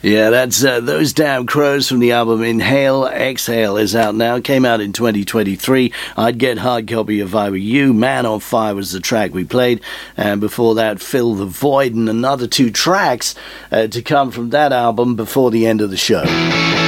Yeah, that's Those Damn Crows from the album Inhale, Exhale is out now. Came out in 2023. I'd get hard copy if I were you. Man on Fire was the track we played. And before that, Fill the Void, and another two tracks to come from that album before the end of the show.